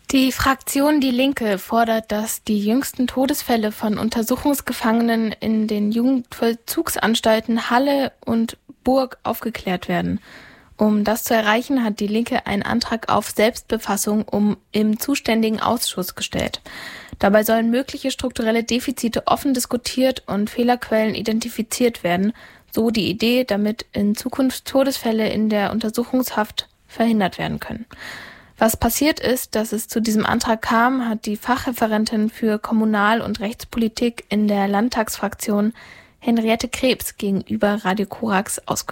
Die Fraktion Die Linke fordert, dass die jüngsten Todesfälle von Untersuchungsgefangenen in den Jugendvollzugsanstalten Halle und Burg aufgeklärt werden. Um das zu erreichen, hat Die Linke einen Antrag auf Selbstbefassung im zuständigen Ausschuss gestellt. Dabei sollen mögliche strukturelle Defizite offen diskutiert und Fehlerquellen identifiziert werden, so die Idee, damit in Zukunft Todesfälle in der Untersuchungshaft verhindert werden können. Was passiert ist, dass es zu diesem Antrag kam, hat die Fachreferentin für Kommunal- und Rechtspolitik in der Landtagsfraktion Henriette Krebs gegenüber Radio Korax ausgeführt.